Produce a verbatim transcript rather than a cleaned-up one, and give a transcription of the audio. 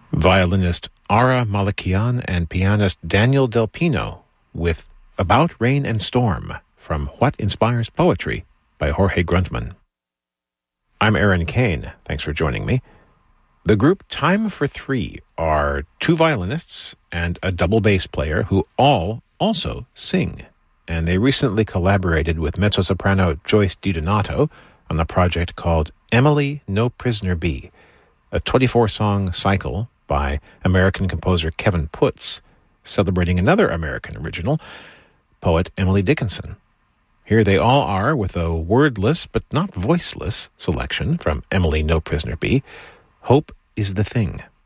Violinist Ara Malakian and pianist Daniel Del Pino with About Rain and Storm from What Inspires Poetry by Jorge Gruntman. I'm Aaron Kane. Thanks for joining me. The group Time for Three are two violinists and a double bass player who all also sing. And they recently collaborated with mezzo-soprano Joyce DiDonato on a project called Emily No Prisoner Be, a twenty-four song cycle by American composer Kevin Putz, celebrating another American original, poet Emily Dickinson. Here they all are with a wordless but not voiceless selection from Emily No Prisoner Be, Hope is the Thing.